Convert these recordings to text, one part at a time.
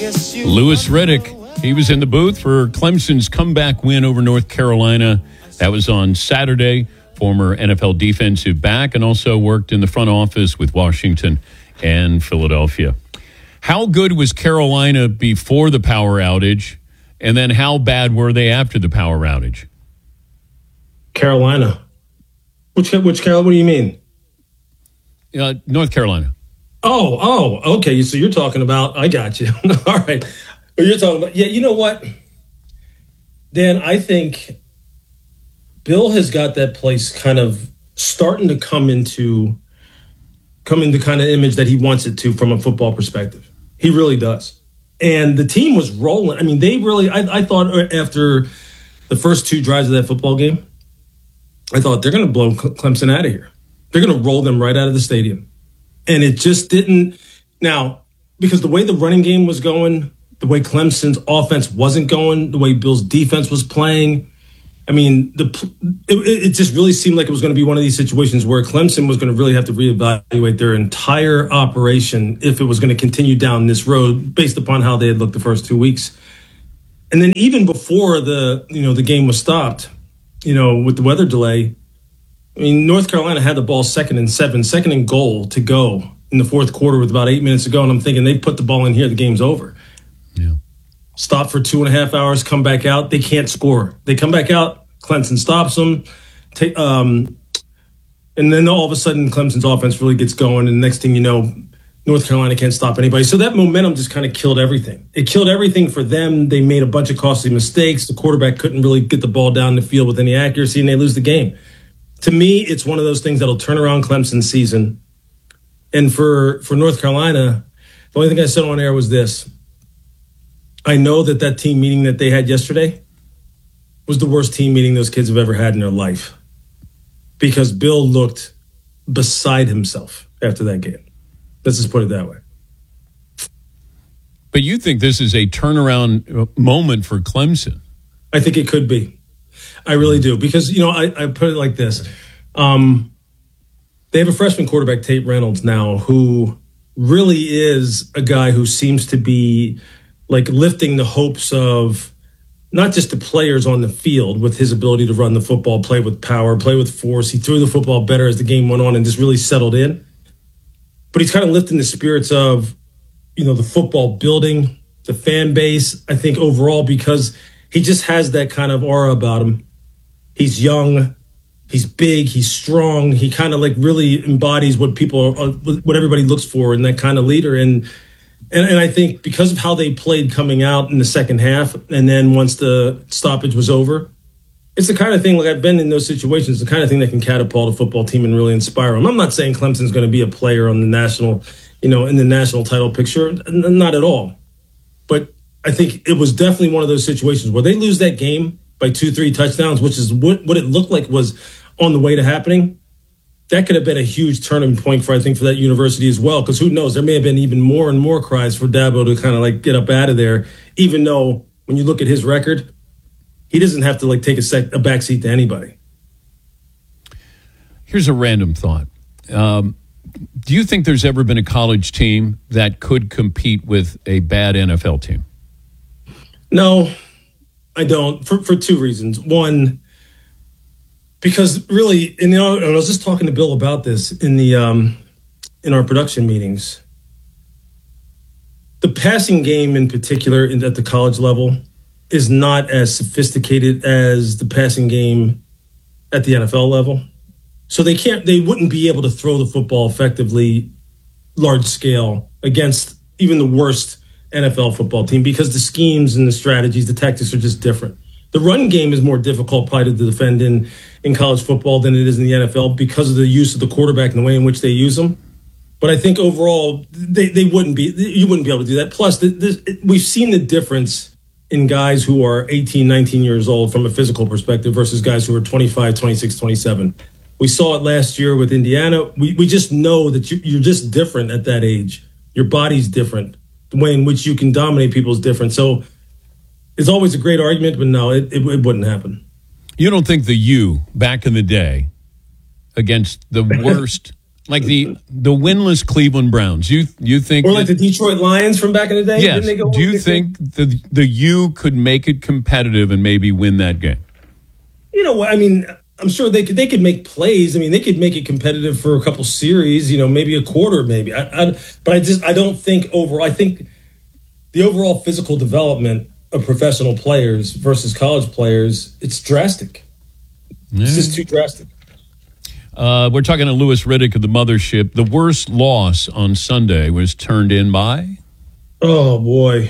Louis Riddick, he was in the booth for Clemson's comeback win over North Carolina. That was on Saturday. Former NFL defensive back and also worked in the front office with Washington and Philadelphia. How good was Carolina before the power outage? And then how bad were they after the power outage? Carolina. Which Carolina? What do you mean? North Carolina. Oh, okay. So you're talking about, I got you. All right. You're talking about, yeah, you know what? Dan, I think Bill has got that place kind of starting to come into kind of image that he wants it to from a football perspective. He really does. And the team was rolling. I mean, they really, I thought after the first two drives of that football game, I thought they're going to blow Clemson out of here. They're going to roll them right out of the stadium. And it just didn't. Now, because the way the running game was going, the way Clemson's offense wasn't going, the way Bill's defense was playing, I mean, it just really seemed like it was going to be one of these situations where Clemson was going to really have to reevaluate their entire operation if it was going to continue down this road based upon how they had looked the first 2 weeks. And then even before the game was stopped, with the weather delay, I mean, North Carolina had the ball 2nd and 7, 2nd and goal to go in the fourth quarter with about 8 minutes to go. And I'm thinking they put the ball in here, the game's over. Yeah. Stop for 2.5 hours, come back out. They can't score. They come back out. Clemson stops them. And then all of a sudden, Clemson's offense really gets going. And the next thing you know, North Carolina can't stop anybody. So that momentum just kind of killed everything. It killed everything for them. They made a bunch of costly mistakes. The quarterback couldn't really get the ball down the field with any accuracy, and they lose the game. To me, it's one of those things that'll turn around Clemson's season. And for North Carolina, the only thing I said on air was this. I know that team meeting that they had yesterday was the worst team meeting those kids have ever had in their life, because Bill looked beside himself after that game. Let's just put it that way. But you think this is a turnaround moment for Clemson? I think it could be. I really do. Because, I put it like this. They have a freshman quarterback, Tate Reynolds, now, who really is a guy who seems to be like lifting the hopes of not just the players on the field with his ability to run the football, play with power, play with force. He threw the football better as the game went on and just really settled in. But he's kind of lifting the spirits of, the football building, the fan base, I think overall, because he just has that kind of aura about him. He's young, he's big, he's strong. He kind of like really embodies what everybody looks for in that kind of leader. And I think because of how they played coming out in the second half, and then once the stoppage was over, it's the kind of thing, like I've been in those situations, the kind of thing that can catapult a football team and really inspire them. I'm not saying Clemson's going to be a player on the national, in the national title picture. Not at all. But I think it was definitely one of those situations where they lose that game by 2-3 touchdowns, which is what it looked like was on the way to happening. That could have been a huge turning point for that university as well. Because who knows, there may have been even more and more cries for Dabo to kind of like get up out of there, even though when you look at his record, he doesn't have to like take a backseat to anybody. Here's a random thought. Do you think there's ever been a college team that could compete with a bad NFL team? No, I don't. For two reasons. One, because really, and I was just talking to Bill about this in our production meetings. The passing game in particular at the college level is not as sophisticated as the passing game at the NFL level. So they wouldn't be able to throw the football effectively large scale against even the worst NFL football team, because the schemes and the strategies, the tactics are just different. The run game is more difficult probably to defend in college football than it is in the NFL because of the use of the quarterback and the way in which they use them. But I think overall you wouldn't be able to do that. Plus, we've seen the difference in guys who are 18, 19 years old from a physical perspective versus guys who are 25, 26, 27. We saw it last year with Indiana. We just know that you're just different at that age. Your body's different. The way in which you can dominate people is different. So it's always a great argument, but no, it wouldn't happen. You don't think the U back in the day against the worst Like the winless Cleveland Browns. You think, or like the Detroit Lions from back in the day? Yes. Do you think the U could make it competitive and maybe win that game? You know what? I mean, I'm sure they could make plays. I mean, they could make it competitive for a couple series. You know, maybe a quarter, maybe. But I don't think overall. I think the overall physical development of professional players versus college players, it's drastic. It's just too drastic. We're talking to Louis Riddick of the Mothership. The worst loss on Sunday was turned in by? Oh, boy.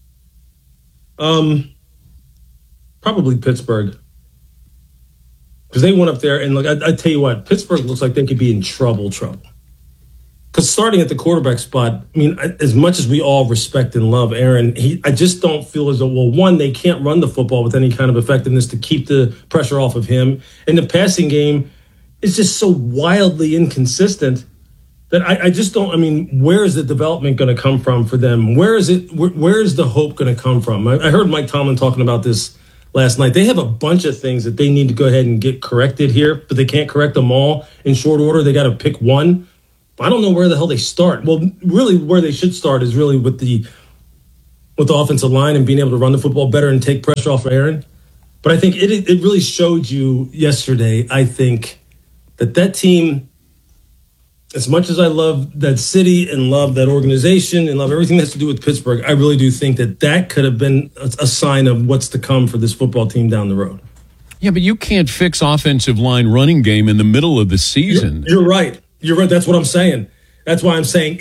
Probably Pittsburgh. Because they went up there and, look, I tell you what, Pittsburgh looks like they could be in trouble. Because starting at the quarterback spot, I mean, as much as we all respect and love Aaron, I just don't feel as though, well, one, they can't run the football with any kind of effectiveness to keep the pressure off of him. And the passing game is just so wildly inconsistent that I just don't, I mean, where is the development going to come from for them? Where is the hope going to come from? I heard Mike Tomlin talking about this last night. They have a bunch of things that they need to go ahead and get corrected here, but they can't correct them all in short order. They got to pick one. I don't know where the hell they start. Well, really where they should start is really with the offensive line and being able to run the football better and take pressure off of Aaron. But I think it really showed you yesterday, I think, that team, as much as I love that city and love that organization and love everything that has to do with Pittsburgh, I really do think that could have been a sign of what's to come for this football team down the road. Yeah, but you can't fix offensive line running game in the middle of the season. You're right. You're right. That's what I'm saying. That's why I'm saying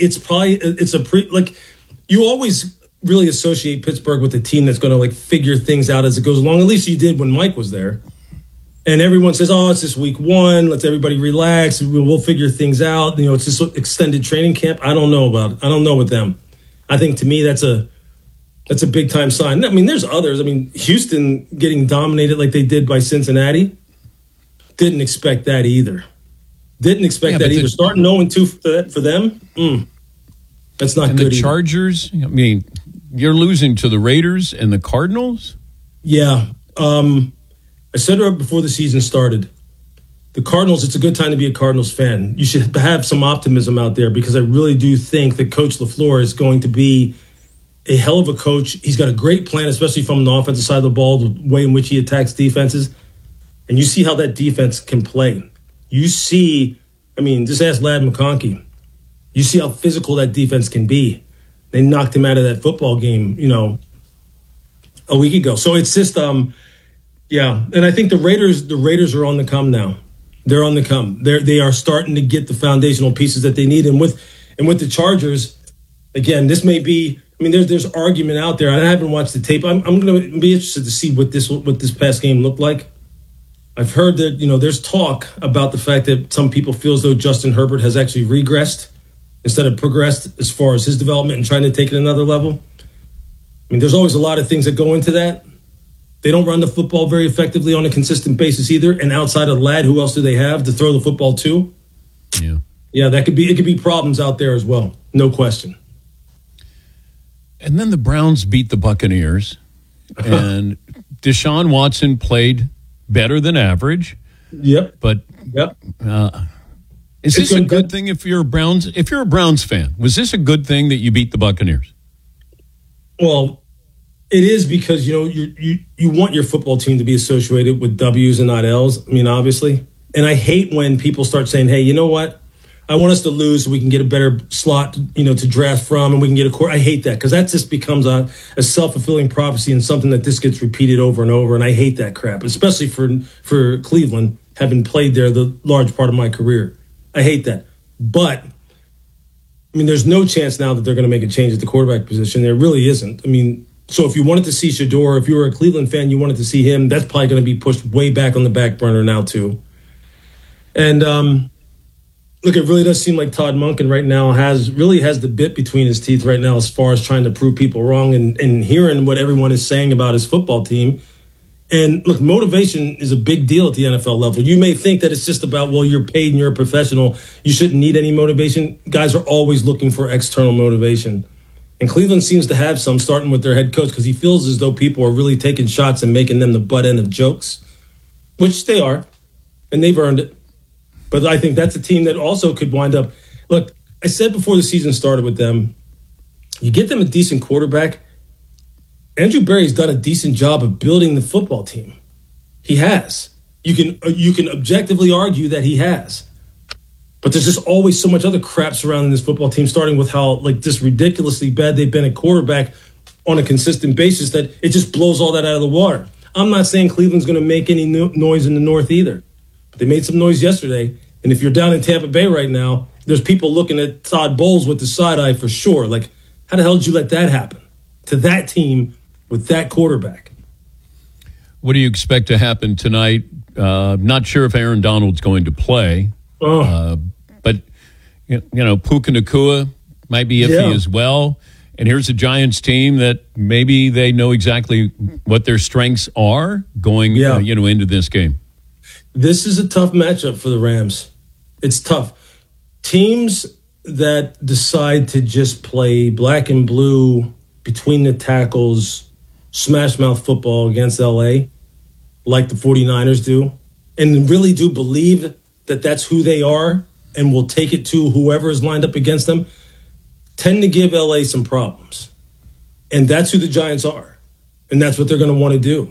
you always really associate Pittsburgh with a team that's going to like figure things out as it goes along. At least you did when Mike was there. And everyone says, oh, it's just week one. Let's everybody relax. We'll figure things out. You know, it's just extended training camp. I don't know about it. I don't know with them. I think to me, that's a big time sign. I mean, there's others. I mean, Houston getting dominated like they did by Cincinnati. Didn't expect that either. Didn't expect that either. Starting 0-2 for them, that's not and good. The Chargers, I mean, you're losing to the Raiders and the Cardinals? Yeah. I said it before the season started. The Cardinals, it's a good time to be a Cardinals fan. You should have some optimism out there because I really do think that Coach LaFleur is going to be a hell of a coach. He's got a great plan, especially from the offensive side of the ball, the way in which he attacks defenses. And you see how that defense can play. You see, I mean, just ask Ladd McConkey. You see how physical that defense can be. They knocked him out of that football game, you know, a week ago. So it's just, yeah. And I think the Raiders are on the come now. They're on the come. They are starting to get the foundational pieces that they need. And with the Chargers, again, this may be, I mean, there's argument out there. I haven't watched the tape. I'm going to be interested to see what this past game looked like. I've heard that, you know, there's talk about the fact that some people feel as though Justin Herbert has actually regressed instead of progressed as far as his development and trying to take it another level. I mean, there's always a lot of things that go into that. They don't run the football very effectively on a consistent basis either. And outside of Ladd, who else do they have to throw the football to? Yeah, it could be problems out there as well. No question. And then the Browns beat the Buccaneers. And Deshaun Watson played better than average. Yep. But is this a good thing if you're a Browns fan? Was this a good thing that you beat the Buccaneers? Well, it is because, you know, you want your football team to be associated with W's and not L's. I mean, obviously. And I hate when people start saying, hey, you know what? I want us to lose so we can get a better slot, you know, to draft from and we can get a core. I hate that because that just becomes a self-fulfilling prophecy and something that just gets repeated over and over. And I hate that crap, especially for Cleveland, having played there the large part of my career. I hate that. But, I mean, there's no chance now that they're going to make a change at the quarterback position. There really isn't. I mean, so if you wanted to see Shador, if you were a Cleveland fan, you wanted to see him, that's probably going to be pushed way back on the back burner now too. And, look, it really does seem like Todd Monken right now has the bit between his teeth right now as far as trying to prove people wrong and hearing what everyone is saying about his football team. And look, motivation is a big deal at the NFL level. You may think that it's just about, well, you're paid and you're a professional. You shouldn't need any motivation. Guys are always looking for external motivation. And Cleveland seems to have some, starting with their head coach, because he feels as though people are really taking shots and making them the butt end of jokes, which they are, and they've earned it. But I think that's a team that also could wind up. Look, I said before the season started with them, you get them a decent quarterback. Andrew Berry's done a decent job of building the football team. He has. You can objectively argue that he has. But there's just always so much other crap surrounding this football team, starting with how just ridiculously bad they've been at quarterback on a consistent basis, that it just blows all that out of the water. I'm not saying Cleveland's going to make any noise in the North either. But they made some noise yesterday. And if you're down in Tampa Bay right now, there's people looking at Todd Bowles with the side eye for sure. Like, how the hell did you let that happen to that team with that quarterback? What do you expect to happen tonight? Not sure if Aaron Donald's going to play. But, Puka Nacua might be iffy as well. And here's a Giants team that maybe they know exactly what their strengths are going into this game. This is a tough matchup for the Rams. It's tough. Teams that decide to just play black and blue between the tackles, smash mouth football against LA, like the 49ers do, and really do believe that that's who they are and will take it to whoever is lined up against them, tend to give LA some problems. And that's who the Giants are. And that's what they're going to want to do.